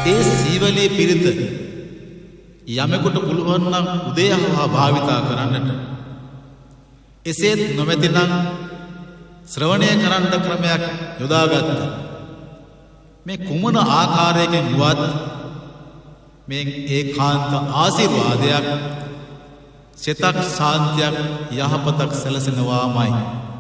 ඒ සීවලේ පිරිත යමෙකුට පුළුවන් නම් උදේහා භාවිතා කරන්නට එසේත් නොමැතිනම් ශ්‍රවණය කරන්න ක්‍රමයක් යොදාගත්ත මේ කුමන ආකාරයකින් වුවත් මේ ඒකාන්ත ආශිර්වාදයක් සිතක් ශාන්තියක් යහපතක් සැලසෙනවාමයි